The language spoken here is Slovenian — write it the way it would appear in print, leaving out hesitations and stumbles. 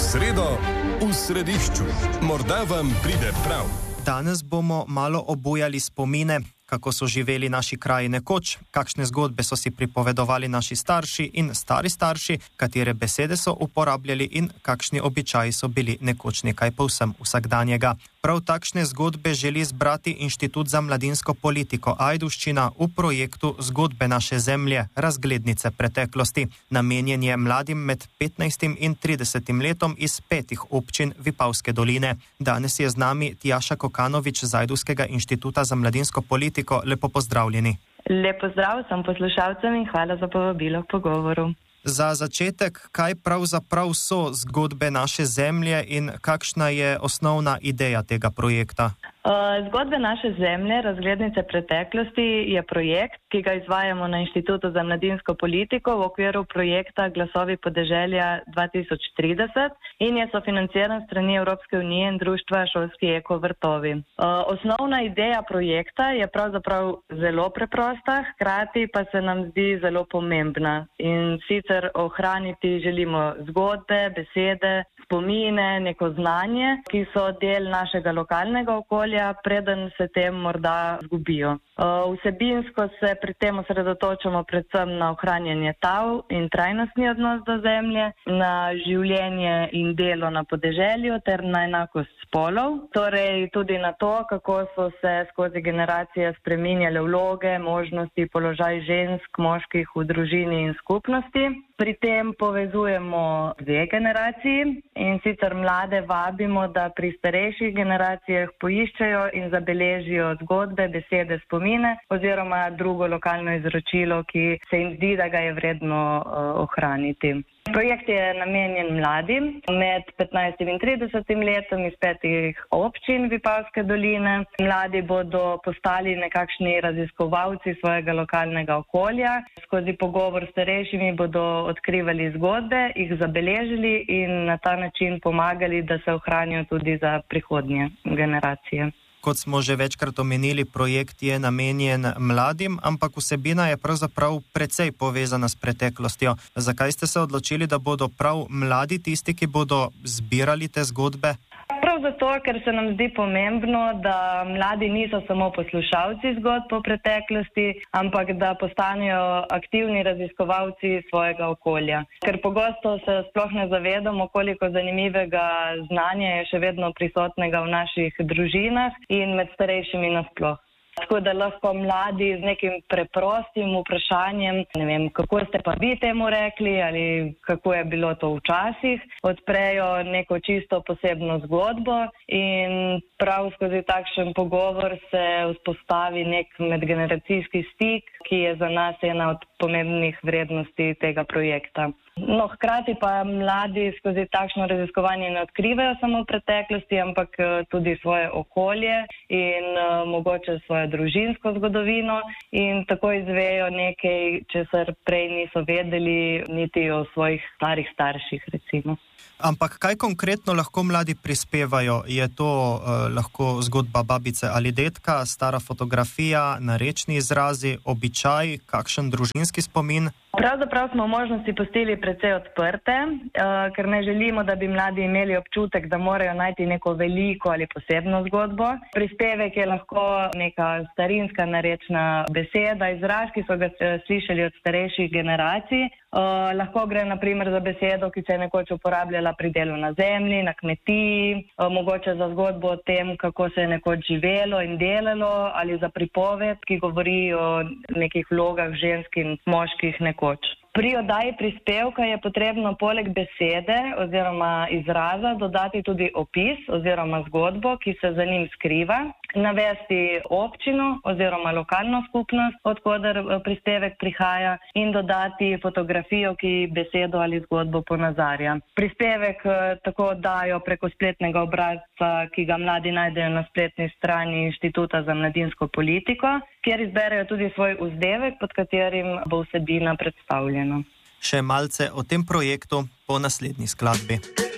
sredo v središču. Morda vam pride prav. Danes bomo malo obujali spomine, kako so živeli naši kraji nekoč, kakšne zgodbe so si pripovedovali naši starši in stari starši, katere besede so uporabljali in kakšni običaji so bili nekoč nekaj povsem vsakdanjega. Prav takšne zgodbe želi zbrati Inštitut za mladinsko politiko Ajdovščina v projektu Zgodbe naše zemlje, razglednice preteklosti. Namenjen je mladim med 15 in 30 letom iz 5 občin Vipavske doline. Danes je z nami Tjaša Kokanovič z Ajdovskega inštituta za mladinsko politiko. Lepo pozdravljeni. Lep pozdrav vsem poslušalcem in hvala za povabilo k pogovoru. Za začetek, kaj pravzaprav so zgodbe naše zemlje in kakšna je osnovna ideja tega projekta? Zgodbe naše zemlje, razglednice preteklosti, je projekt, ki ga izvajamo na Inštitutu za mladinsko politiko v okviru projekta Glasovi podeželja 2030 in je sofinanciran strani Evropske unije in društva Šolski eko vrtovi. Osnovna ideja projekta je pravzaprav zelo preprosta, hkrati pa se nam zdi zelo pomembna. In sicer ohraniti želimo zgodbe, besede, spomine, neko znanje, ki so del našega lokalnega okolja, preden se tem morda zgubijo. Vsebinsko se pri tem osredotočamo predvsem na ohranjanje tal in trajnostni odnos do zemlje, na življenje in delo na podeželju ter na enakost spolov, torej tudi na to, kako so se skozi generacije spreminjale vloge, možnosti, položaj žensk, moških v družini in skupnosti. Pri tem povezujemo dve generaciji in sicer mlade vabimo, da pri starejših generacijah poiščejo in zabeležijo zgodbe, besede, spomine oziroma drugo lokalno izročilo, ki se jim zdi, da ga je vredno ohraniti. Projekt je namenjen mladim med 15 in 30 letom iz 5 občin Vipavske doline. Mladi bodo postali nekakšni raziskovalci svojega lokalnega okolja. Skozi pogovor s starejšimi bodo odkrivali zgodbe, jih zabeležili in na ta način pomagali, da se ohranijo tudi za prihodnje generacije. Kot smo že večkrat omenili, projekt je namenjen mladim, ampak vsebina je pravzaprav precej povezana s preteklostjo. Zakaj ste se odločili, da bodo prav mladi tisti, ki bodo zbirali te zgodbe? Prav zato, ker se nam zdi pomembno, da mladi niso samo poslušalci zgodb o preteklosti, ampak da postanejo aktivni raziskovalci svojega okolja. Ker pogosto se sploh ne zavedamo, koliko zanimivega znanja je še vedno prisotnega v naših družinah in med starejšimi nasploh. Tako da lahko mladi z nekim preprostim vprašanjem, ne vem, kako ste pa vi temu rekli ali kako je bilo to včasih, odprejo neko čisto posebno zgodbo in prav skozi takšen pogovor se vzpostavi nek medgeneracijski stik, ki je za nas ena od pomembnih vrednosti tega projekta. No, hkrati pa mladi skozi takšno raziskovanje ne odkrivajo samo preteklosti, ampak tudi svoje okolje in mogoče svojo družinsko zgodovino in tako izvejo nekaj, česar prej niso vedeli niti o svojih starih starših, recimo. Ampak kaj konkretno lahko mladi prispevajo? Je to lahko zgodba babice ali dedka, stara fotografija, narečni izrazi, običaj, kakšen družinski spomin? Pravzaprav smo možnosti pustili precej odprte, ker ne želimo, da bi mladi imeli občutek, da morajo najti neko veliko ali posebno zgodbo. Prispevek je lahko neka starinska narečna beseda, izraz, ki so ga slišali od starejših generacij. Lahko gre na primer za besedo, ki se je nekoč uporabljala pri delu na zemlji, na kmetiji, mogoče za zgodbo o tem, kako se je nekoč živelo in delalo, ali za pripoved, ki govori o nekih vlogah žensk in moških nekoč. Pri oddaji prispevka je potrebno poleg besede oziroma izraza dodati tudi opis oziroma zgodbo, ki se za njim skriva, navesti občino oziroma lokalno skupnost, odkoder prispevek prihaja in dodati fotografijo, ki besedo ali zgodbo ponazarja. Prispevek tako dajo preko spletnega obrazca, ki ga mladi najdejo na spletni strani Inštituta za mladinsko politiko, kjer izberejo tudi svoj vzdevek, pod katerim bo vsebina predstavljena. Še malce o tem projektu po naslednji skladbi.